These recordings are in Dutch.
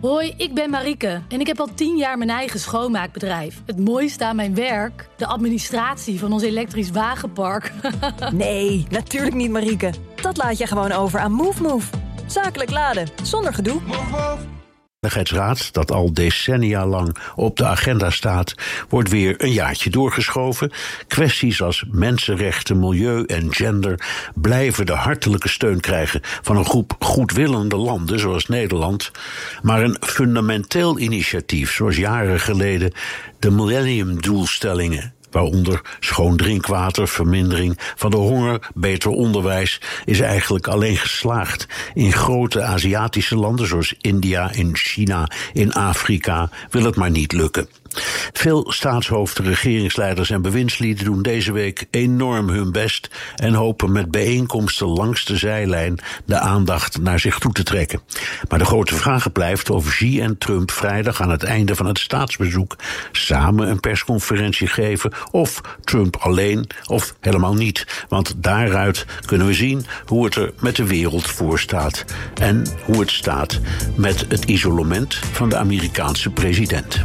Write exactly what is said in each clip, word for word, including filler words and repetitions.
Hoi, ik ben Marieke en ik heb al tien jaar mijn eigen schoonmaakbedrijf. Het mooiste aan mijn werk? De administratie van ons elektrisch wagenpark. Nee, natuurlijk niet, Marieke. Dat laat je gewoon over aan MoveMove. Zakelijk laden, zonder gedoe. De Veiligheidsraad, dat al decennia lang op de agenda staat, wordt weer een jaartje doorgeschoven. Kwesties als mensenrechten, milieu en gender blijven de hartelijke steun krijgen van een groep goedwillende landen zoals Nederland. Maar een fundamenteel initiatief, zoals jaren geleden de millenniumdoelstellingen, waaronder schoon drinkwater, vermindering van de honger, beter onderwijs, is eigenlijk alleen geslaagd in grote Aziatische landen zoals India, in China, in Afrika, wil het maar niet lukken. Veel staatshoofden, regeringsleiders en bewindslieden doen deze week enorm hun best en hopen met bijeenkomsten langs de zijlijn de aandacht naar zich toe te trekken. Maar de grote vraag blijft of Xi en Trump vrijdag aan het einde van het staatsbezoek samen een persconferentie geven, of Trump alleen of helemaal niet. Want daaruit kunnen we zien hoe het er met de wereld voor staat en hoe het staat met het isolement van de Amerikaanse president.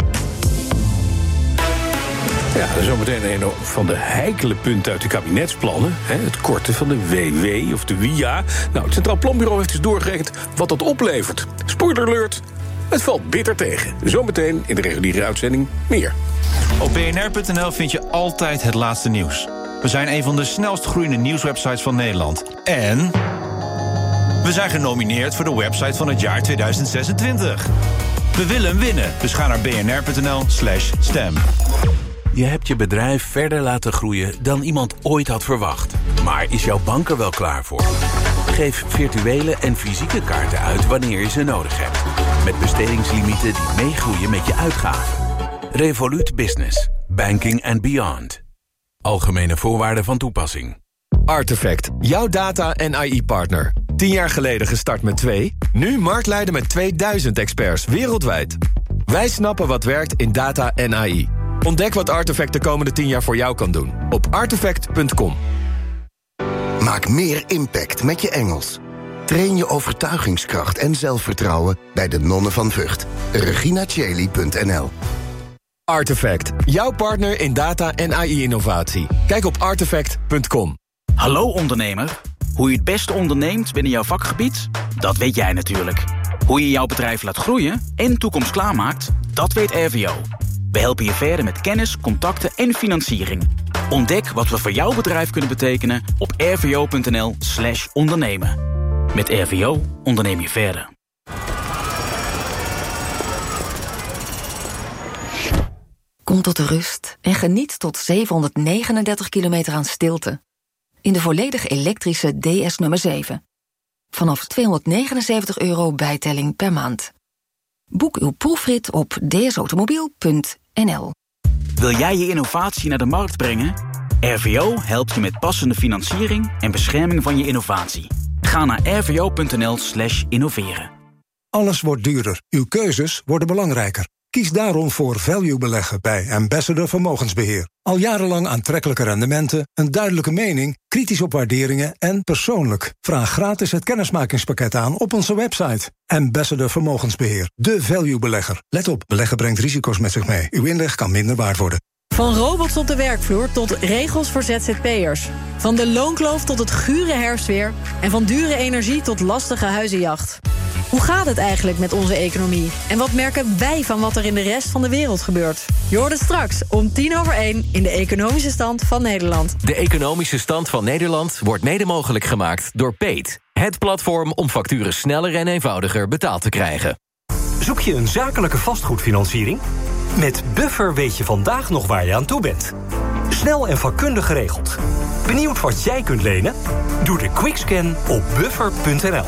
Ja, zometeen een van de heikele punten uit de kabinetsplannen. Hè, het korten van de W W of de W I A. Nou, het Centraal Planbureau heeft dus doorgerekend wat dat oplevert. Spoiler alert, het valt bitter tegen. Zometeen in de reguliere uitzending meer. Op b n r punt n l vind je altijd het laatste nieuws. We zijn een van de snelst groeiende nieuwswebsites van Nederland. En we zijn genomineerd voor de website van het jaar tweeduizend zesentwintig. We willen hem winnen, dus ga naar b n r punt n l slash stem. Je hebt je bedrijf verder laten groeien dan iemand ooit had verwacht. Maar is jouw bank er wel klaar voor? Geef virtuele en fysieke kaarten uit wanneer je ze nodig hebt. Met bestedingslimieten die meegroeien met je uitgaven. Revolut Business. Banking and beyond. Algemene voorwaarden van toepassing. Artefact, jouw data- en A I-partner. Tien jaar geleden gestart met twee. Nu marktleider met tweeduizend experts wereldwijd. Wij snappen wat werkt in data en A I. Ontdek wat Artefact de komende tien jaar voor jou kan doen. Op artefact punt com. Maak meer impact met je Engels. Train je overtuigingskracht en zelfvertrouwen bij de Nonnen van Vught. regina cheli punt n l. Artefact, jouw partner in data- en A I-innovatie. Kijk op artefact punt com. Hallo ondernemer. Hoe je het beste onderneemt binnen jouw vakgebied? Dat weet jij natuurlijk. Hoe je jouw bedrijf laat groeien en toekomst klaarmaakt? Dat weet R V O. We helpen je verder met kennis, contacten en financiering. Ontdek wat we voor jouw bedrijf kunnen betekenen op r v o punt n l slash ondernemen. Met R V O onderneem je verder. Kom tot de rust en geniet tot zevenhonderdnegenendertig kilometer aan stilte. In de volledig elektrische D S nummer zeven. Vanaf tweehonderdnegenenzeventig euro bijtelling per maand. Boek uw proefrit op d s automobiel punt n l. Wil jij je innovatie naar de markt brengen? R V O helpt je met passende financiering en bescherming van je innovatie. Ga naar r v o punt n l slash innoveren. Alles wordt duurder. Uw keuzes worden belangrijker. Kies daarom voor value beleggen bij Ambassador Vermogensbeheer. Al jarenlang aantrekkelijke rendementen, een duidelijke mening, kritisch op waarderingen en persoonlijk. Vraag gratis het kennismakingspakket aan op onze website. Ambassador Vermogensbeheer, de value belegger. Let op, beleggen brengt risico's met zich mee. Uw inleg kan minder waard worden. Van robots op de werkvloer tot regels voor Z Z P'ers. Van de loonkloof tot het gure herfstweer. En van dure energie tot lastige huizenjacht. Hoe gaat het eigenlijk met onze economie? En wat merken wij van wat er in de rest van de wereld gebeurt? Je hoort het straks om tien over één in de Economische Stand van Nederland. De Economische Stand van Nederland wordt mede mogelijk gemaakt door Peet. Het platform om facturen sneller en eenvoudiger betaald te krijgen. Zoek je een zakelijke vastgoedfinanciering? Met Buffer weet je vandaag nog waar je aan toe bent. Snel en vakkundig geregeld. Benieuwd wat jij kunt lenen? Doe de quickscan op buffer punt n l.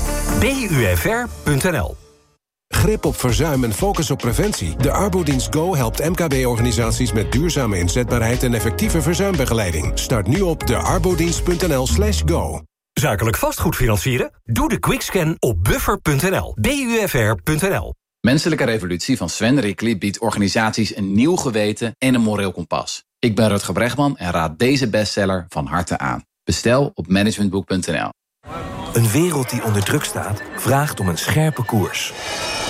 b u f r punt n l. Grip op verzuim en focus op preventie. De Arbodienst Go helpt M K B-organisaties met duurzame inzetbaarheid en effectieve verzuimbegeleiding. Start nu op de arbodienst punt n l slash go. Zakelijk vastgoed financieren? Doe de quickscan op buffer punt n l. b u f r punt n l. Menselijke Revolutie van Sven Rickli biedt organisaties een nieuw geweten en een moreel kompas. Ik ben Rutger Bregman en raad deze bestseller van harte aan. Bestel op managementboek punt n l. Een wereld die onder druk staat, vraagt om een scherpe koers.